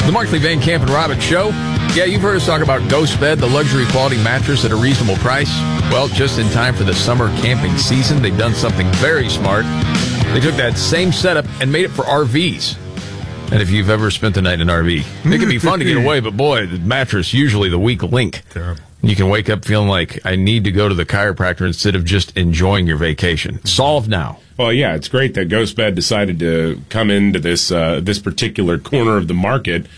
The Markley, Van Camp, and Robbins Show. Yeah, you've heard us talk about Ghost Bed, the luxury quality mattress at a reasonable price. Well, just in time for the summer camping season, they've done something very smart. They took that same setup and made it for RVs. And if you've ever spent the night in an RV, it can be fun to get away, but boy, the mattress usually the weak link. Terrible. You can wake up feeling like I need to go to the chiropractor instead of just enjoying your vacation. Solved now. Well, yeah, it's great that GhostBed decided to come into this this particular corner of the market.